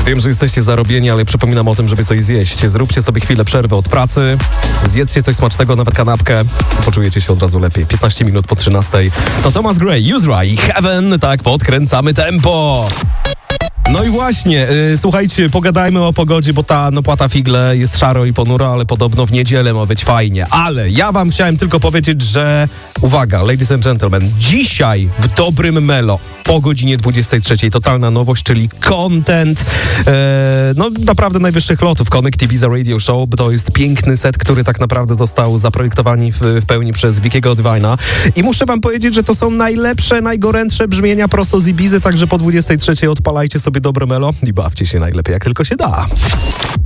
Wiem, że jesteście zarobieni, ale przypominam o tym, żeby coś zjeść. Zróbcie sobie chwilę przerwy od pracy, zjedzcie coś smacznego, nawet kanapkę, poczujecie się od razu lepiej. 15 minut po 13. To Thomas Gray, Uzra i Heaven, tak, podkręcamy tempo. No i właśnie, słuchajcie, pogadajmy o pogodzie, bo ta płata figle jest szaro i ponuro, ale podobno w niedzielę ma być fajnie. Ale ja wam chciałem tylko powiedzieć, że uwaga, ladies and gentlemen, dzisiaj w Dobrym Melo po godzinie 23 totalna nowość, czyli content, naprawdę najwyższych lotów. Connect Ibiza Radio Show, to jest piękny set, który tak naprawdę został zaprojektowany w pełni przez Wickiego Divina. I muszę wam powiedzieć, że to są najlepsze, najgorętsze brzmienia prosto z Ibizy, także po 23 odpalajcie sobie Dobre Melo i bawcie się najlepiej, jak tylko się da.